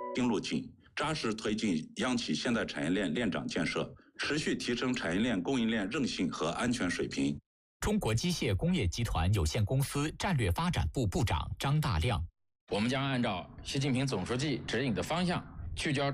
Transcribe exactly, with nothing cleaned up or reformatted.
新路径，扎实推进央企现代产业链链长建设，持续提升产业链供应链韧性和安全水平。 中国机械工业集团有限公司战略发展部部长张大亮： 我们将按照习近平总书记指引的方向，聚焦